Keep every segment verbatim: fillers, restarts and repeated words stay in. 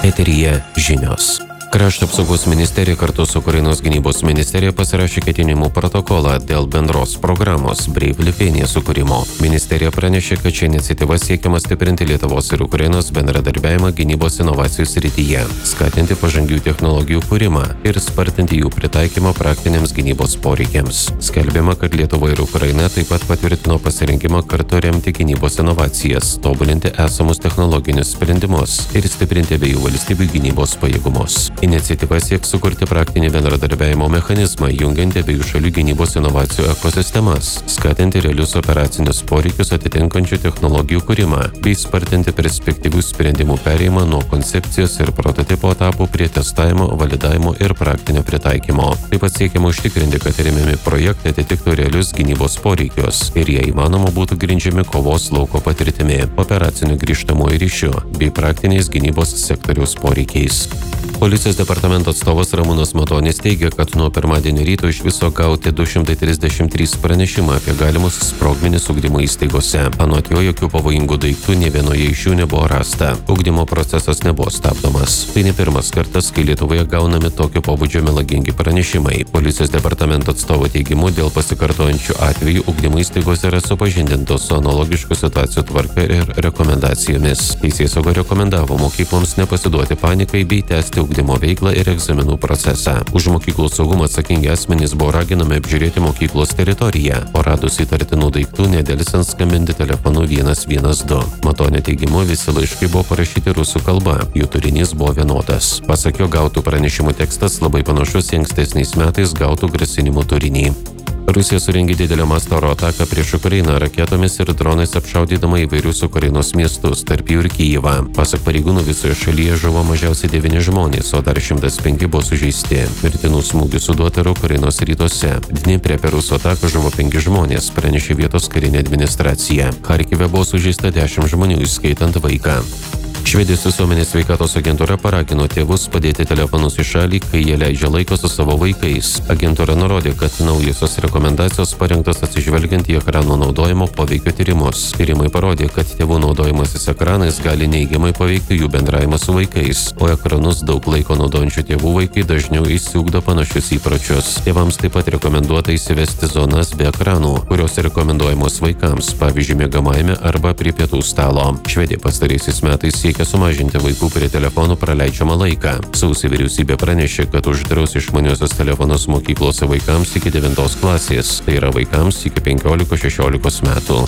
Eteryje žinios. Krašto apsaugos ministerija kartu su Ukrainos gynybos ministerija pasirašė ketinimų protokolą dėl bendros programos Brave Lithuania sukūrimo. Ministerija pranešė, kad šia iniciatyva siekiama stiprinti Lietuvos ir Ukrainos bendradarbiavimą gynybos inovacijų srityje, skatinti pažangių technologijų kūrimą ir spartinti jų pritaikymą praktiniams gynybos poreikiams. Skelbiama, kad Lietuva ir Ukraina taip pat patvirtino pasirinkimą kartu remti gynybos inovacijas, tobulinti esamus technologinius sprendimus ir stiprinti abiejų valstybių gynybos pajėgumus. Iniciatyva sieks sukurti praktinį bendradarbiavimo mechanizmą, jungiant abiejų šalių gynybos inovacijų ekosistemas, skatinti realius operacinius poreikius atitinkančių technologijų kūrimą, bei spartinti perspektyvių sprendimų perėjimą nuo koncepcijos ir prototipo etapų prie testavimo, validavimo ir praktinio pritaikymo. Taip pat siekiama užtikrinti, kad remiami projektai atitiktų realius gynybos poreikius ir jie įmanoma būtų grindžiami kovos lauko patirtimi, operaciniu grįžtamuoju ryšiu bei praktiniais gynybos sektoriaus poreikiais. Policijos departamento atstovas Ramūnas Matonis teigia, kad nuo pirmadienio ryto iš viso gauti du šimtai trisdešimt trys pranešimą apie galimus sprogmenis ugdymo įstaigose. Anot jo, jokių pavojingų daiktų nė vienoje iš jų nebuvo rasta. Ugdymo procesas nebuvo stabdomas. Tai ne pirmas kartas, kai Lietuvoje gaunami tokio pobūdžio melagingi pranešimai. Policijos departamento atstovo teigimu, dėl pasikartojančių atvejų ugdymo įstaigos yra supažindintos su analogiškų situacijų tvarka ir rekomendacijomis. Teisėsauga rekomendavo mokykloms nepasiduoti panikai bei tęsti ugdymo veiklą ir egzaminų procesą. Už mokyklų saugumą atsakingi asmenys buvo raginami apžiūrėti mokyklos teritoriją, o radus įtartinų daiktų nedelsiant skambinti telefonu vienas vienas du. Matonio teigimu, visi laiškai buvo parašyti rusų kalba, jų turinys buvo vienodas. Pasak jo, gautų pranešimų tekstas labai panašus į ankstesniais metais gautų grasinimų turinį. Rusija surengė didelę masto oro ataką prieš Ukrainą raketomis ir dronais apšaudydama įvairius Ukrainos miestus, tarp jų ir Kijevą. Pasak pareigūnų, visoje šalyje žuvo mažiausiai devyni žmonės, o dar šimtas penki buvo sužeisti. Mirtinų smūgių suduota ir Ukrainos rytuose. Dniepre per rusų ataką žuvo penki žmonės, pranešė vietos karinė administracija. Charkive buvo sužeista dešimt žmonių, įskaitant vaiką. Švedijos visuomenės sveikatos agentūra paragino tėvus padėti telefonus į šalį, kai jie leidžia laiko su savo vaikais. Agentūra nurodė, kad naujosios rekomendacijos parengtos atsižvelgiant į ekranų naudojimo poveikio tyrimus. Tyrimai parodė, kad tėvų naudojimasis ekranais gali neigiamai paveikti jų bendravimą su vaikais, o ekranus daug laiko naudojančių tėvų vaikai dažniau išsiugdo panašius įpročius. Tėvams taip pat rekomenduota įsivesti zonas be ekranų, kurios rekomenduojamos vaikams, pavyzdžiui, miegamajame arba prie pietų stalo. Švedija pastaraisiais metais siekia sumažinti vaikų prie telefonų praleidžiamą laiką. Sausį vyriausybė pranešė, kad uždraus išmaniuosius telefonus mokyklose vaikams iki devintos klasės, tai yra vaikams iki penkiolikos šešiolikos metų.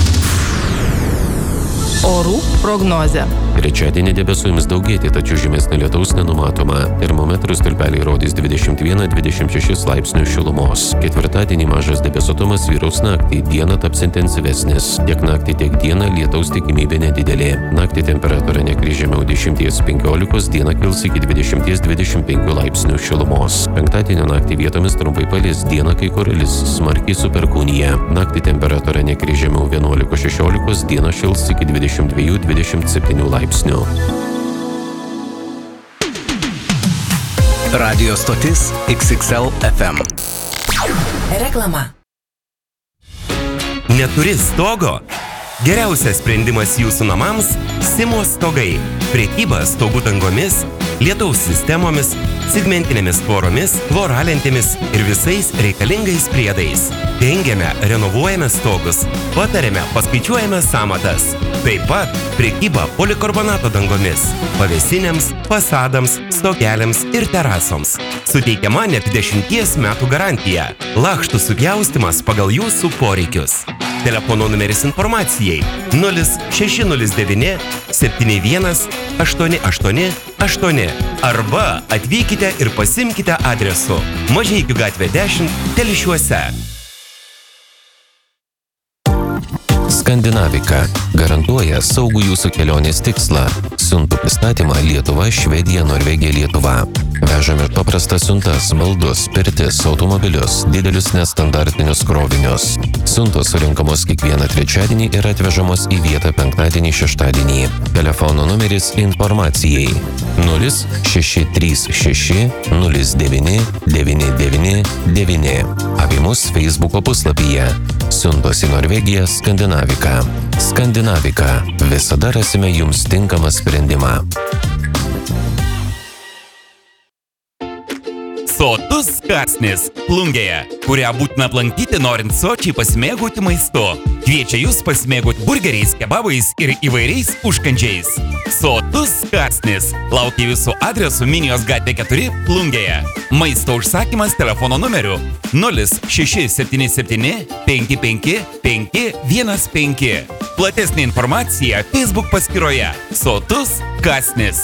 Orų prognozė. Trečiadienį debesų ims daugėti, tačiau žymesnio lietaus nenumatoma. Termometrų stulpeliai rodys dvidešimt vieną dvidešimt šešis laipsnius šilumos. Ketvirtadienį mažas debesuotumas vyraus naktį, dieną taps intensyvesnis. Tiek naktį, tiek dieną lietaus tikimybė nedidelė. Naktį temperatūra nekris žemiau dešimties penkiolikos, dieną kils iki dvidešimties dvidešimt penkių laipsnių šilumos. Penktadienio naktį vietomis trumpai palis, dieną kai kur lis smarkiai su perkūnija. Naktį temperatūra nekris žemiau vienuolikos šešiolikos, dieną šils iki dvidešimt dviejų dvidešimt septynių laipsnių. Radio stotis X X L F M. Reklama. Neturi stogo? Geriausias sprendimas jūsų namams – Simo stogai. Prekyba stogų dangomis, lietaus sistemomis, segmentinėmis tvoromis, floralentėmis ir visais reikalingais priedais. Dengiame, renovuojame stogus, patariame, paskaičiuojame sąmatas. Taip pat prekyba polikarbonato dangomis, pavėsinėms, fasadams, stogeliams ir terasoms. Suteikiama net dešimties metų garantija. Lakštų supjaustymas pagal jūsų poreikius. Telefono numeris informacijai nulis šeši nulis devyni septyni vienas aštuoni aštuoni aštuoni arba atvykite ir pasimkite adresu Mažeikių gatvė dešimt, Telšiuose. Skandinavika garantuoja saugų jūsų kelionės tikslą. Siuntų pristatymą Lietuva, Švedija, Norvegija, Lietuva. Vežame paprastas siuntas, baldus, pirtis, automobilius, didelius nestandartinius krovinius. Siuntos surinkamos kiekvieną trečiadienį ir atvežamos į vietą penktadienį, šeštadienį. Telefono numeris informacijai nulis šeši trys šeši nulis devyni devyni devyni devyni. Apie mus Facebooko puslapyje. Siuntos į Norvegiją Skandinavika. Skandinavika. Visada rasime jums tinkamą sprendimą. Sotus kąsnis Plungėje, kurią būtina aplankyti norint sočiai pasimėgauti maistu. Kviečia jūs pasimėgauti burgeriais, kebabais ir įvairiais užkandžiais. Sotus kąsnis laukia jūsų adresu Minijos gatvė keturi Plungėje. Maisto užsakymas telefono numeriu nulis šeši septyni septyni penki penki penki vienas penki. Platesnė informacija Facebook paskyroje Sotus kąsnis.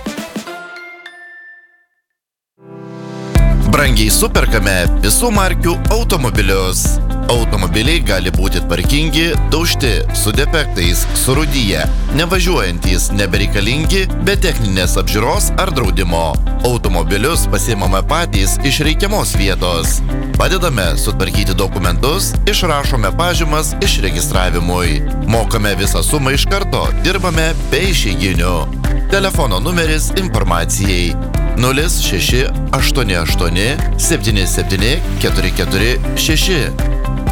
Brangiai superkame visų markių automobilius. Automobiliai gali būti tvarkingi, daužti, su defektais, surūdyję, nevažiuojantys, nebereikalingi, be techninės apžiūros ar draudimo. Automobilius pasiimame patys iš reikiamos vietos. Padedame sutvarkyti dokumentus, išrašome pažymas išregistravimui. Mokame visą sumą iš karto, dirbame be išeiginių. Telefono numeris informacijai nulis šeši aštuoni aštuoni septyni septyni keturi keturi šeši.